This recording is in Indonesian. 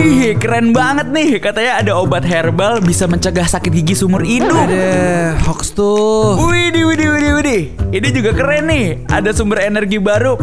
Wih, keren banget nih. Katanya ada obat herbal bisa mencegah sakit gigi seumur hidup. Ada hoax tuh. Widih. Ini juga keren nih. Ada sumber energi baru